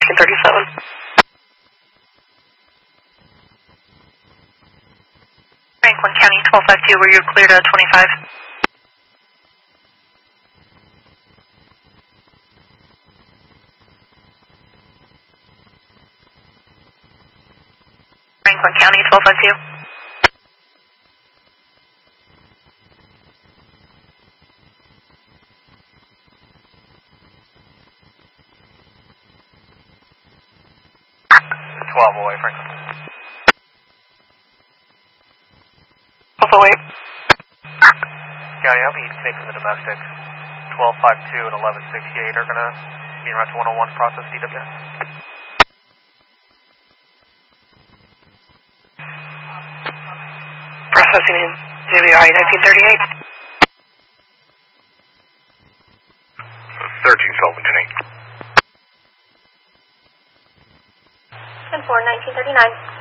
1937. Franklin County 1252, were you cleared at 25? Franklin County 1252. Away, Franklin. Also wait. County, I'll be connecting the domestic. 1252 and 1168 are going to be around to 101 to process DW. Processing in JBI 1938. 13 Sullivan, 10-4, 1939.